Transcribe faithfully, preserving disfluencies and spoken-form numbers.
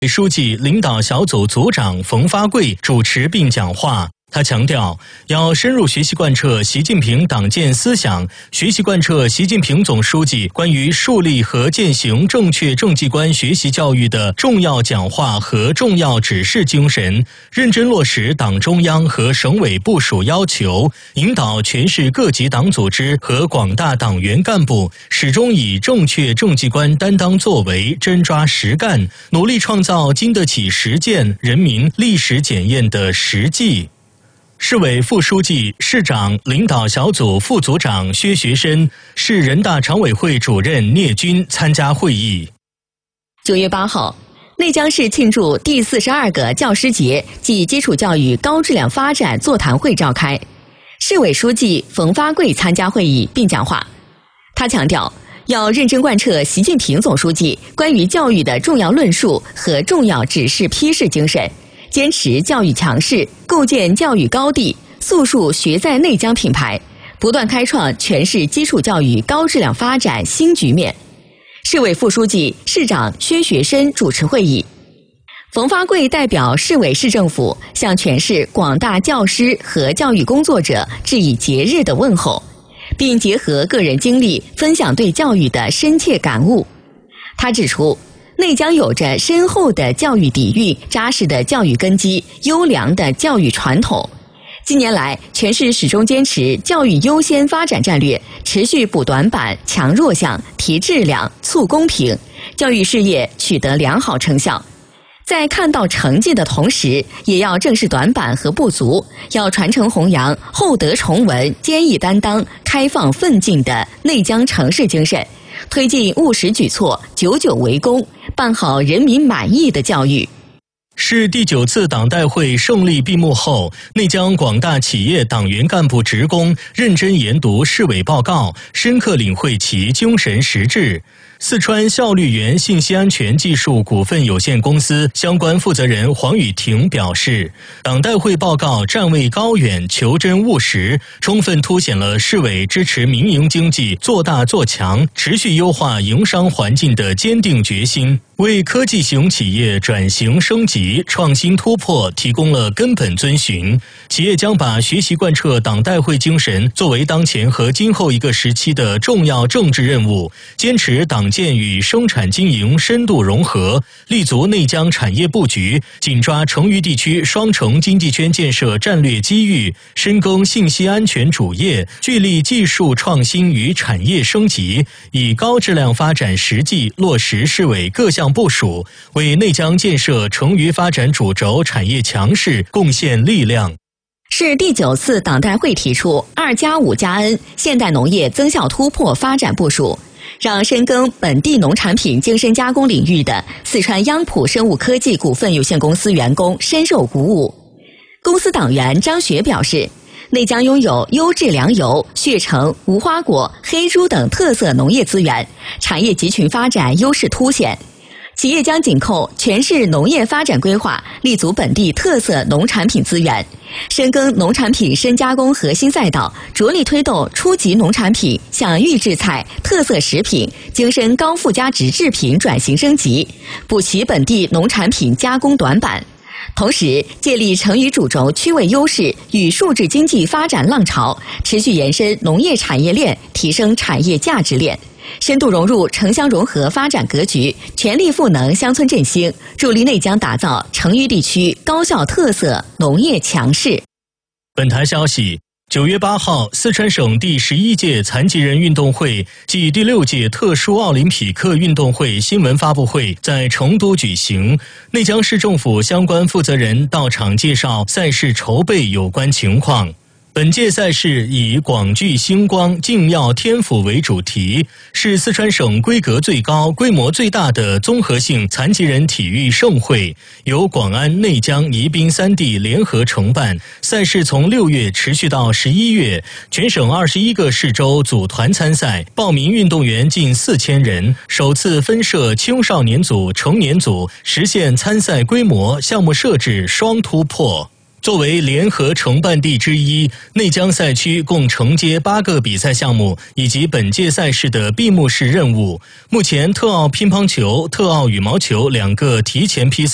书记领导小组组长冯发贵主持并讲话。他强调，要深入学习贯彻习近平党建思想，学习贯彻习近平总书记关于树立和践行正确政绩观学习教育的重要讲话和重要指示精神，认真落实党中央和省委部署要求，引导全市各级党组织和广大党员干部始终以正确政绩观担当作为，真抓实干，努力创造经得起实践、人民历史检验的实际。市委副书记、市长领导小组副组长薛学申，市人大常委会主任聂军参加会议。 九月八号，内江市庆祝第四十二个教师节暨基础教育高质量发展座谈会召开，市委书记冯发贵参加会议并讲话。他强调，要认真贯彻习近平总书记关于教育的重要论述和重要指示批示精神，坚持教育强势，构建教育高地，塑树学在内江品牌，不断开创全市基础教育高质量发展新局面。市委副书记、市长薛学申主持会议。冯发贵代表市委市政府向全市广大教师和教育工作者致以节日的问候，并结合个人经历分享对教育的深切感悟。他指出，内江有着深厚的教育底蕴、扎实的教育根基、优良的教育传统。近年来，全市始终坚持教育优先发展战略，持续补短板、强弱项、提质量、促公平，教育事业取得良好成效。在看到成绩的同时，也要正视短板和不足，要传承弘扬厚德崇文、坚毅担当、开放奋进的内江城市精神，推进务实举措、久久为功，办好人民满意的教育。 市第九次党代会胜利闭幕后，内江广大企业党员干部职工认真研读市委报告，深刻领会其精神实质。四川效率源信息安全技术股份有限公司相关负责人黄雨婷表示，党代会报告站位高远、求真务实，充分凸显了市委支持民营经济做大做强、持续优化营商环境的坚定决心，为科技型企业转型升级、创新突破提供了根本遵循。企业将把学习贯彻党代会精神作为当前和今后一个时期的重要政治任务，坚持党建与生产经营深度融合，立足内江产业布局，紧抓成渝地区双城经济圈建设战略机遇，深耕信息安全主业，聚力技术创新与产业升级，以高质量发展实际落实市委各项部署，为内江建设成渝发展主轴产业强势贡献力量。 市第九次党代会提出“二加五加 N” 现代农业增效突破发展部署，让深耕本地农产品精深加工领域的四川央普生物科技股份有限公司员工深受鼓舞。公司党员张雪表示，内江拥有优质粮油、血橙、无花果、黑猪等特色农业资源，产业集群发展优势凸显。企业将紧扣全市农业发展规划，立足本地特色农产品资源，深耕农产品深加工核心赛道，着力推动初级农产品向预制菜、特色食品、精深高附加值制品转型升级，补齐本地农产品加工短板。同时，借力成渝主轴区位优势与数字经济发展浪潮，持续延伸农业产业链，提升产业价值链，深度融入城乡融合发展格局，全力赋能乡村振兴，助力内江打造成渝地区高效特色农业强势。 本台消息，九月八号，四川省第十一届残疾人运动会暨第六届特殊奥林匹克运动会新闻发布会在成都举行。内江市政府相关负责人到场介绍赛事筹备有关情况。本届赛事以广聚星光、敬耀天府为主题，是四川省规格最高、规模最大的综合性残疾人体育盛会，由广安、内江、宜宾三地联合承办。赛事从六月持续到十一月，全省二十一个市州组团参赛，报名运动员近四千人，首次分设青少年组、成年组，实现参赛规模、项目设置双突破。作为联合承办地之一，内江赛区共承接八个比赛项目以及本届赛事的闭幕式任务。目前特奥乒乓球、特奥羽毛球两个提前批赛。